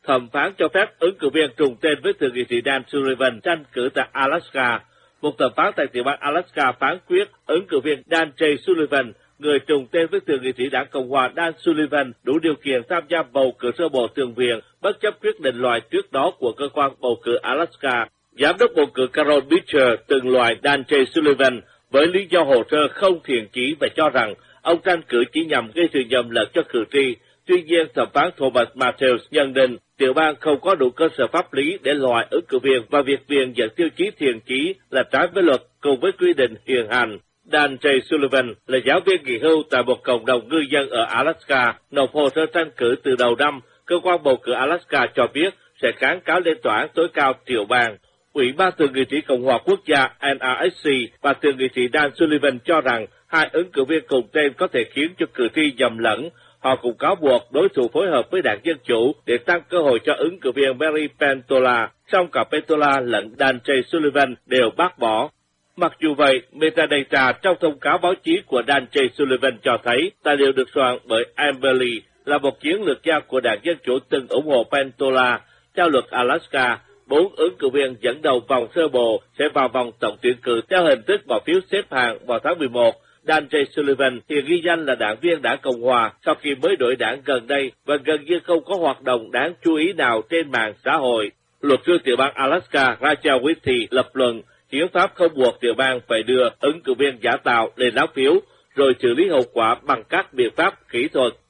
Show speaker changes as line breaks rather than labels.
thẩm phán cho phép ứng cử viên trùng tên với thượng nghị sĩ Dan Sullivan tranh cử tại Alaska. Một thẩm phán tại tiểu bang Alaska phán quyết ứng cử viên Dan J. Sullivan, người trùng tên với thượng nghị sĩ đảng Cộng hòa Dan Sullivan, đủ điều kiện tham gia bầu cử sơ bộ thượng viện, bất chấp quyết định loại trước đó của cơ quan bầu cử Alaska. Giám đốc bầu cử Carol Beecher từng loại Dan J. Sullivan với lý do hồ sơ không thiện chí và cho rằng ông tranh cử chỉ nhằm gây sự nhầm lẫn cho cử tri. Tuy nhiên, thẩm phán Thomas Matthews nhận định tiểu bang không có đủ cơ sở pháp lý để loại ứng cử viên và việc viện dẫn tiêu chí thiện chí là trái với luật cùng với quy định hiện hành. Dan J. Sullivan là giáo viên nghỉ hưu tại một cộng đồng ngư dân ở Alaska, nộp hồ sơ tranh cử từ đầu năm. Cơ quan bầu cử Alaska cho biết sẽ kháng cáo lên tòa án tối cao tiểu bang. Ủy ban thượng nghị sĩ Cộng hòa Quốc gia NRSC và thượng nghị sĩ Dan Sullivan cho rằng hai ứng cử viên cùng tên có thể khiến cho cử tri nhầm lẫn. Họ cũng cáo buộc đối thủ phối hợp với đảng Dân Chủ để tăng cơ hội cho ứng cử viên Mary Pentola, song cả Pentola lẫn Dan J. Sullivan đều bác bỏ. Mặc dù vậy, metadata trong thông cáo báo chí của Dan J. Sullivan cho thấy tài liệu được soạn bởi Amberley là một chiến lược gia của đảng Dân Chủ từng ủng hộ Pentola. Theo luật Alaska, 4 ứng cử viên dẫn đầu vòng sơ bộ sẽ vào vòng tổng tuyển cử theo hình thức bỏ phiếu xếp hạng vào tháng 11. Dan J. Sullivan hiện ghi danh là đảng viên đảng Cộng hòa sau khi mới đổi đảng gần đây và gần như không có hoạt động đáng chú ý nào trên mạng xã hội. Luật sư tiểu bang Alaska Rachel Whitty lập luận hiến pháp không buộc tiểu bang phải đưa ứng cử viên giả tạo lên lá phiếu rồi xử lý hậu quả bằng các biện pháp kỹ thuật.